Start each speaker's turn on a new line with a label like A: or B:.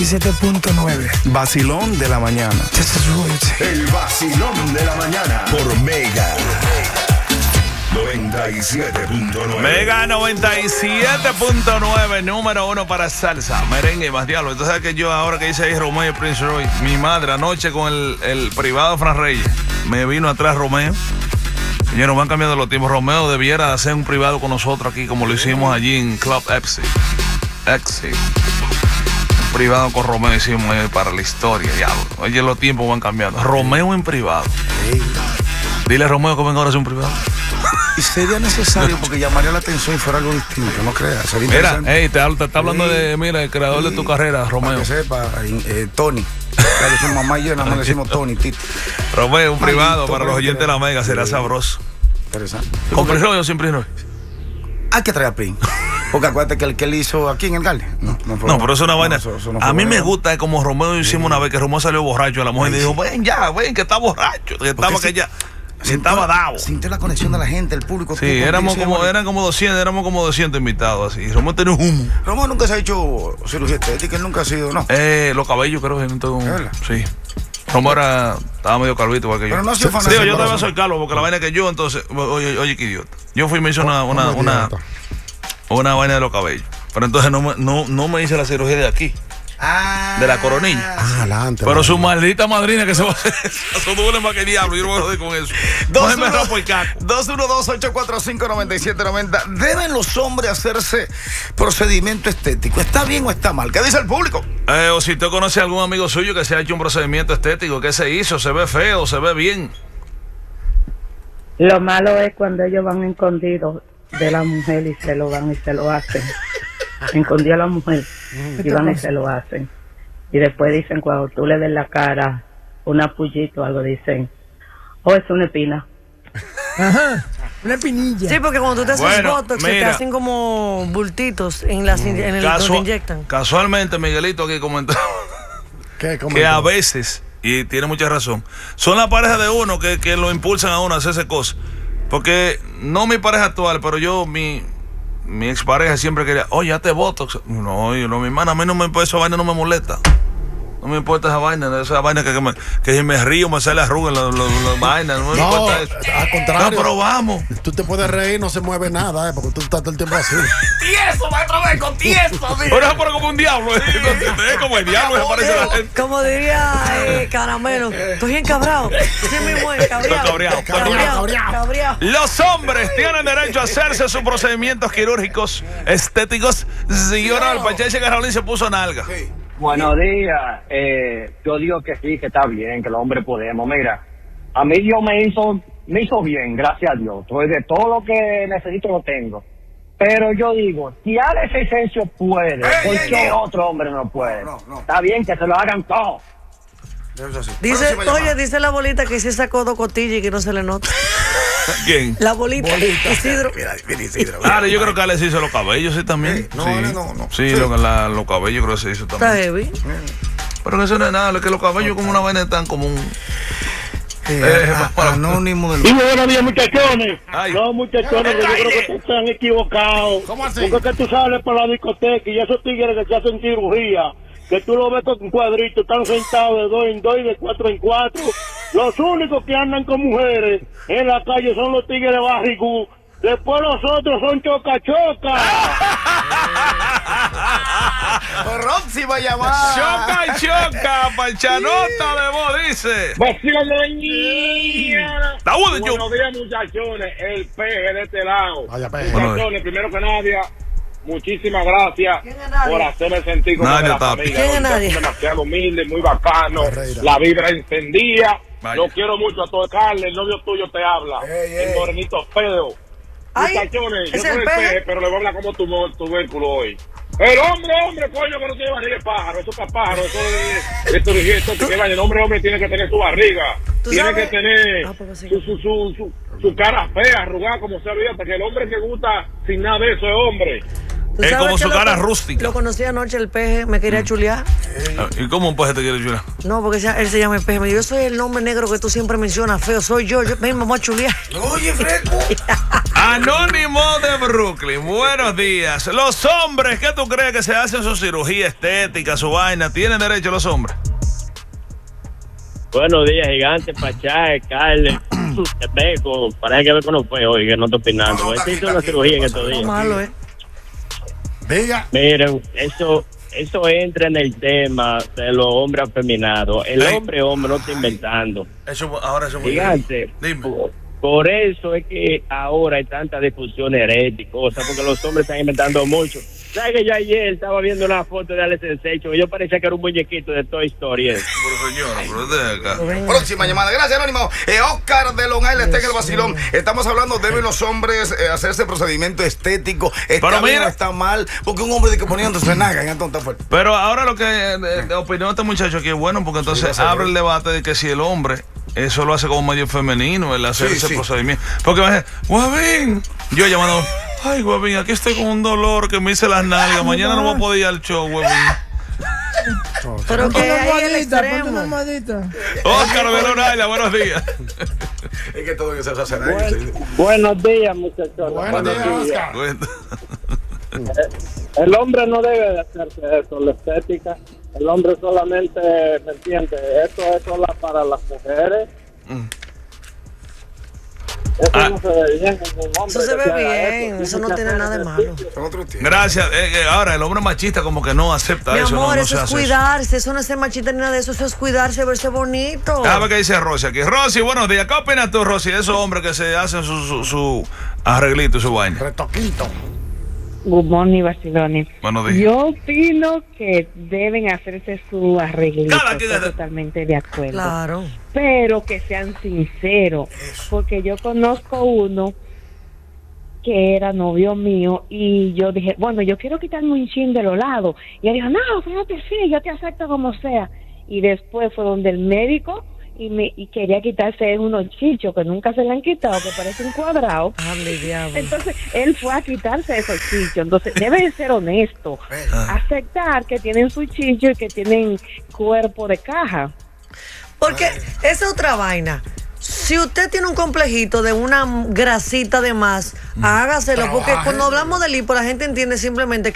A: 97.9.
B: Vacilón de la mañana.
C: El vacilón de la mañana por Mega 97.9.
D: Mega 97.9, número 1 para salsa, merengue y más diablo. Entonces, ¿sabes que yo ahora que hice ahí Romeo y Prince Roy? Mi madre anoche con el privado Fran Reyes, me vino atrás Romeo. Señores, van cambiando los tiempos. Romeo debiera hacer un privado con nosotros aquí, como lo hicimos allí en Club Epsi. Un privado con Romeo hicimos para la historia, diablo. Oye, los tiempos van cambiando. Romeo en privado. Dile a Romeo que venga ahora a hacer un privado.
A: Y sería necesario porque llamaría la atención y fuera algo distinto, no creas. Sería
D: Mira,
A: interesante.
D: te está hablando de, mira, el creador de tu carrera, Romeo.
A: Para que sepa, Tony. Claro, su mamá y yo nada más le decimos Tony, Tito.
D: Romeo, un privado para los oyentes de la Mega, será sabroso.
A: Interesante.
D: ¿Con Prince Roy o sin Prince Roy?
A: Hay que traer a Prince. Porque acuérdate que el que él hizo aquí en el Garden. No,
D: pero eso es una vaina.
A: Eso no
D: a mí
A: bueno.
D: me gusta como Romeo hicimos una vez que Romeo salió borracho a la mujer y dijo, ven, que está borracho, que estaba que ya. Estaba dado.
A: Sintió la conexión de la gente, el público.
D: Sí, eran como 200 invitados así. Romeo tenía un humo.
A: Romeo nunca se ha hecho cirugía estética, él nunca ha sido, ¿no?
D: Los cabellos creo que no tengo. Sí. Romeo estaba medio calvito igual que yo.
A: Pero no ha sido fanático.
D: Digo, yo todavía soy calvo porque la vaina que yo, entonces, oye, qué idiota. Yo fui y me hice una vaina de los cabellos. Pero entonces no me hice la cirugía de aquí. De la coronilla.
E: Adelante.
D: Pero su maldita madrina que se va a hacer eso duele más que diablo. Yo no voy a joder con eso.
A: 212-845-9790. ¿Deben los hombres hacerse procedimiento estético? ¿Está bien o está mal? ¿Qué dice el público?
D: O si usted conoce a algún amigo suyo que se ha hecho un procedimiento estético, ¿qué se hizo? ¿Se ve feo? ¿Se ve bien?
F: Lo malo es cuando ellos van escondidos de la mujer y se lo van y se lo hacen. Escondió a la mujer y van y se lo hacen. Y después dicen, cuando tú le des la cara un apullito o algo, dicen, oh, es una espina.
E: Ajá, una espinilla.
G: Sí, porque cuando tú te haces botox, se te hacen como bultitos en el donde inyectan.
D: Casualmente, Miguelito aquí comentó que a veces, y tiene mucha razón, son la pareja de uno que lo impulsan a uno a hacerse cosas. Porque no mi pareja actual, pero yo, mi expareja siempre quería, oye, hazte botox. No, mi hermana, a mí esa vaina no me molesta. No me importa esa vaina que si me río me sale arruga en las vainas. No me importa eso.
E: Al contrario.
D: No, pero vamos.
E: Tú te puedes reír, no se mueve nada, porque tú estás todo el tiempo así.
A: ¡Tieso, maestro Beco! ¡Tieso!
D: Pero es como un diablo. Es como el diablo que aparece la gente.
G: Como diría Caramelo, estoy encabrado. Sí mismo es, cabreado.
D: Los hombres tienen derecho a hacerse sus procedimientos quirúrgicos estéticos. Si ahora el Pacheche Carolín se puso nalga.
H: Buenos días. Yo digo que sí, que está bien, que los hombres podemos. Mira, a mí Dios me hizo bien, gracias a Dios. Entonces, de todo lo que necesito lo tengo. Pero yo digo, si Alex Asensio puede, ¿por qué otro hombre no puede? No. Está bien que se lo hagan todos.
G: Dice la bolita que se sacó 2 costillas y que no se le nota.
D: ¿Quién?
G: La bolita. Isidro.
A: Mira, Isidro.
D: Yo creo que Alex hizo los cabellos, sí, también.
A: No.
D: Sí, los cabellos creo que se hizo también.
G: Está heavy.
D: Pero que eso no es nada, es que los cabellos como una vaina tan común.
A: Anónimo del...
I: Y buenos días, muchachones.
D: Ay.
I: No, muchachones, yo creo que están equivocados.
E: ¿Cómo así?
I: Porque es que tú sales por la discoteca y esos tigres que se hacen cirugía, que tú lo ves con un cuadrito, están sentados de 2 en 2 y de 4 en 4. Los únicos que andan con mujeres en la calle son los tigres de Barrigú. Después los otros son choca-choca.
A: Roxy va a llamar.
D: Choca, panchanota de voz, dice.
I: Buenos días, muchachones. El peje de este lado.
E: Vaya peje.
I: Muchachones, primero que nadie, muchísimas gracias por hacerme sentir como de la familia.
G: ¿Quién es nadie?
I: Demasiado humilde, muy bacano. La vibra encendía. Lo quiero mucho a todo. Carles, el novio tuyo te habla. El morenito feo. Muchachones, yo soy el peje, pero le voy a hablar como tubérculo hoy. El hombre, coño, que no tiene barriga de pájaro. Eso está pájaro. El hombre tiene que tener su barriga. Tiene que tener su cara fea, arrugada, como se veía. Porque el hombre que gusta sin nada de eso es hombre.
D: Es como su cara rústica.
G: Lo conocí anoche, el peje, me quería chulear.
D: ¿Y cómo un peje te quiere chulear?
G: No, porque él se llama el peje. Me dijo, yo soy el nombre negro que tú siempre mencionas, feo. Soy yo me vamos a chulear.
A: Oye, fresco.
D: Anónimo de Brooklyn, buenos días. Los hombres, ¿qué tú crees que se hacen su cirugía estética, su vaina? ¿Tienen derecho los hombres?
B: Buenos días, Gigante, Pachá, Carles, Beco. Parece que Beco no fue hoy, que no estoy opinando. Él hizo una cirugía en estos días.
G: Malo,
E: Diga.
B: Miren, eso entra en el tema de los hombres afeminados. El hombre no está inventando.
D: Ahora eso muy
B: Gigante.
D: Dime.
B: Por eso es que ahora hay tanta discusión herética, cosas, porque los hombres están inventando mucho. ¿Sabes que yo ayer estaba viendo una foto de Alex Sensation y yo parecía que era un muñequito de Toy Story?
A: Próxima llamada. Gracias, Anónimo. Oscar de Long Island está en el vacilón. Estamos hablando, ¿deben los hombres hacerse procedimiento estético? ¿Está bien o está mal? Porque un hombre de que poniéndose naga en el tonto fuerte.
D: Pero ahora lo que opinó este muchacho aquí es bueno, porque entonces abre el debate de que si el hombre eso lo hace como medio femenino, el hacer ese procedimiento. Porque me dice, Guavín, yo llamando, ay, Guavín, aquí estoy con un dolor que me hice las nalgas, mañana no voy a poder ir al show, Guavín.
G: Pero que hay el extremo.
D: Oscar de Long Island, buenos días.
A: Es que todo que se hace
B: Buenos días, muchachos.
E: Buenos días, Oscar.
B: El hombre no debe de hacerse eso, la estética. El hombre solamente, ¿me entiendes? Esto es solo para las mujeres. Eso no se ve bien en un hombre.
G: Eso se ve bien, eso no tiene nada de malo.
D: Gracias. Ahora, el hombre machista como que no acepta eso.
G: Mi amor,
D: no
G: eso es cuidarse, eso no es ser machista ni nada de eso, eso es cuidarse, verse bonito.
D: A ver qué dice Rosy aquí. Rosy, buenos días. ¿Qué opinas tú, Rosy, de esos hombres que se hacen su arreglito, su vaina?
E: Retoquito.
J: Good morning, Basiloni.
D: Buenos días.
J: Yo opino que deben hacerse su arreglito. Estoy totalmente de acuerdo.
G: Claro.
J: Pero que sean sinceros. Porque yo conozco uno que era novio mío y yo dije, bueno, yo quiero quitarme un chin de los lados. Y él dijo, no, fíjate, sí, yo te acepto como sea. Y después fue donde el médico y quería quitarse unos chichos que nunca se le han quitado, que parecen cuadrados. Entonces él fue a quitarse esos chichos. Entonces debe de ser honesto, aceptar que tienen su chicho y que tienen cuerpo de caja.
G: Porque esa es otra vaina. Si usted tiene un complejito de una grasita de más, hágaselo, porque cuando hablamos de lipo la gente entiende simplemente